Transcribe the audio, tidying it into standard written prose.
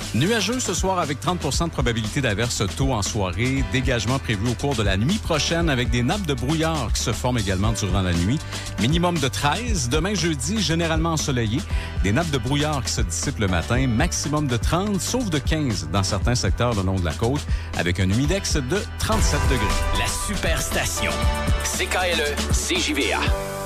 Nuageux ce soir avec 30 de probabilité d'averse tôt en soirée. Dégagement prévu au cours de la nuit prochaine avec des nappes de brouillard qui se forment également durant la nuit. Minimum de 13. Demain jeudi, généralement ensoleillé. Des nappes de brouillard qui se dissipent le matin. Maximum de 30, sauf de 15 dans certains secteurs le long de la côte avec un humidex de 37 degrés. La Superstation. CKLE, CJVA.